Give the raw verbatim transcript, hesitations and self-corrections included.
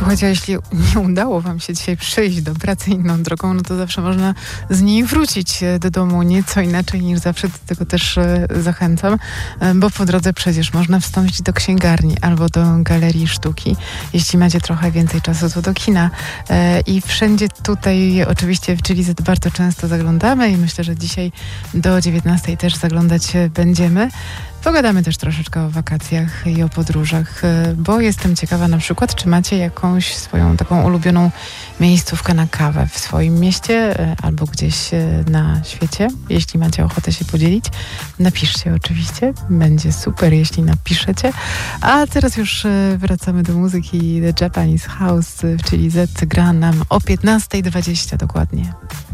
Słuchajcie, jeśli nie udało wam się dzisiaj przyjść do pracy inną drogą, no to zawsze można z niej wrócić do domu nieco inaczej niż zawsze. Do tego też zachęcam, bo po drodze przecież można wstąpić do księgarni albo do galerii sztuki. Jeśli macie trochę więcej czasu, to do kina. I wszędzie tutaj oczywiście w Chili Z bardzo często zaglądamy i myślę, że dzisiaj do dziewiętnastej też zaglądać będziemy. Pogadamy też troszeczkę o wakacjach i o podróżach, bo jestem ciekawa na przykład, czy macie jakąś swoją taką ulubioną miejscówkę na kawę w swoim mieście albo gdzieś na świecie. Jeśli macie ochotę się podzielić, napiszcie oczywiście. Będzie super, jeśli napiszecie. A teraz już wracamy do muzyki. The Japanese House w Chili Z gra nam o piętnasta dwadzieścia dokładnie.